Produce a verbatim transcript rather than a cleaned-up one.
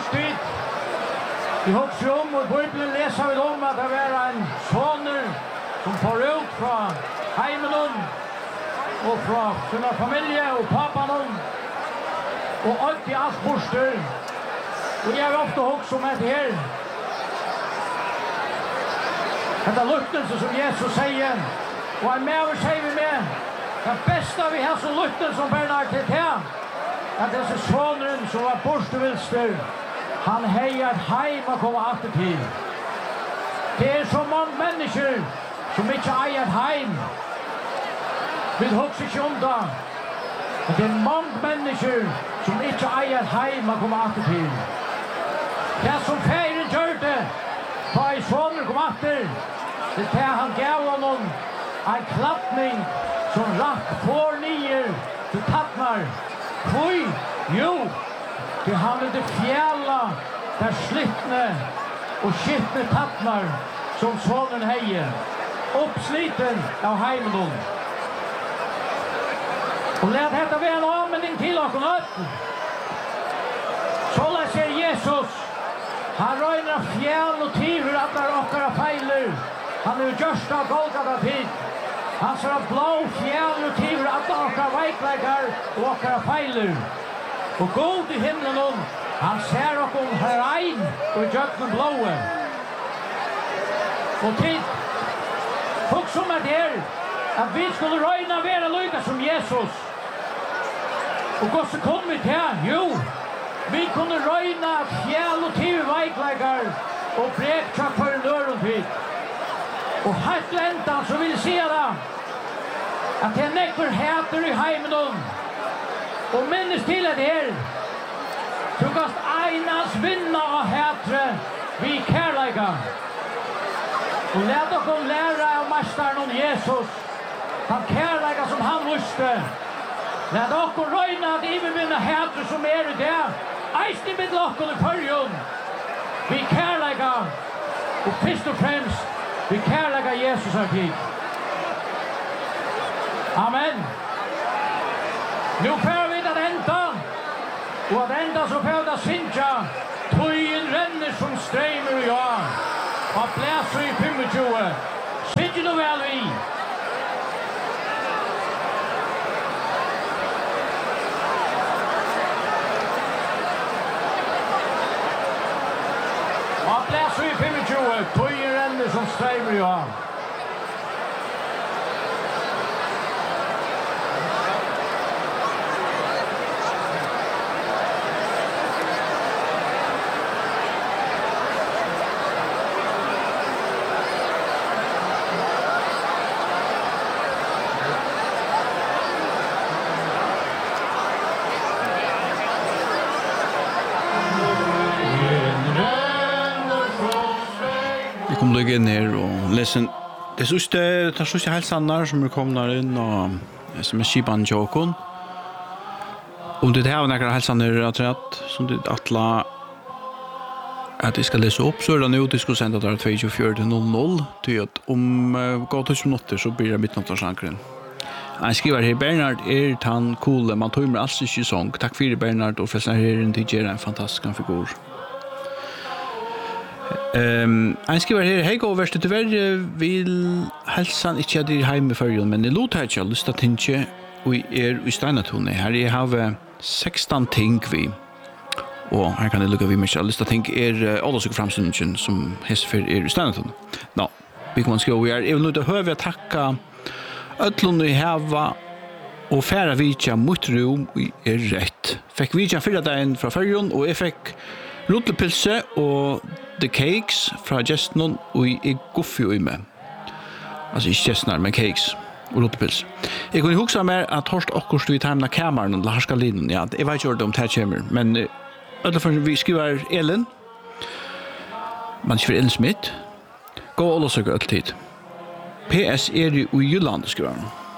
alltid i högsta om och Bibeln läser vi om att det var en soner som får ut från hemmen och från sina familjer och pappan och alltid allt borster. Och jag har ofta också med det här. Det är luktelse som Jesus säger. Och en med säger vi med. Det bästa vi har som lukten som Bernard till här. Att dessa sonren som var borstevilster. Han hejar heim och kommer alltid till. Det är så många människor som inte äger heim. Vi huxar inte om det. Men det är många människor som inte äger heim och kommer alltid till. Det som färgen gör det. På en soner kom alltid. Det är han gav honom en klappning som rack får ner till tappnar. Oj, jo. Det han ville fjälla där slittne och skittne tappnar som sonen hejer. Uppsliten av heimen. Och lät detta vara en användning till oss. Så lär sig Jesus. Han röjnar fjäll och tiver att där åkara fejler. Han är just av Golgata tid. Han ser av blå fjäll och tiver att där åkara veikläggar och åkara fejler. Och god i himlen om. Han ser och om här ein och jöknen blåa. Och tid. Folk som är där. Att vi skulle röjna vara lycka som Jesus. Och vad så kom vi till? Jo. Vi kunde röjna fjäll och tio veikläggar och bräckta för en öron tid. Och helt läntan så vill se det att det är nekvar häter i heimen om. Och minnes till att det är så kast einas vinna av hätre vi kärleika. Och lät oss lära av mästaren om Jesus. Han kärleika som han visste. Lät oss röjna att ivervinna häter som är i det. Eisni med lokken i förrjun. Vi kärleika. Och först och främst vi kärleika Jesus har tid. Amen. Nu får vi att ända. Och att ända så får vi att synja. Tøyen renner som strämer i år. Och bläser i tjugofem. Synja nu väl vi. Och bläser i tjugofem. Tøyen renner som strämer i år. Kom du inn her og lesen det siste, det siste helsannar som er kommet inn og som er Kiban Jokon om det her var nekker helsannar rett som det atla at jeg skal lese opp så er det nå de skal sende der tjuefire til null null til at om uh, gå tusen minutter så blir det midtnåttarsankeren jeg skriver her Bernard er tan coole man tog med alls ikke sång takk for Bernard og forresten her er til gjøre en fantastisk figur. Ehm, han skriver her, hei gå verste til verre, vil helsan ikke at er hjemme i førjen, men jeg lot her ikke lyst til tinge, og er i steinatone. Her jeg har sekstan ting vi, og her kan jeg lukke vi meg ikke, lyst til ting er åldersøk fremstillingen som hesfer er i steinatone. Nå, vi kan skrive, vi er, jeg vil nå til å høre takka ødlån i heva, og færa vidtja mot rom, og er rett. Fikk vidtja fyrre dagen fra førjen, og jeg fikk rotlepilse og The Cakes fra Gestnon og i guffi og i med. Altså ikke Gestnar, men Cakes og rotlepilse. Jeg kunne huske meg at Horst Okkurst vi tar med kameren og harska linen. Ja, jeg vet ikke om det her kommer, men uh, vi skriver Elin. Man skriver Elin Smith. Gå og løsøker alltid. P S er i Jylland, skriver han.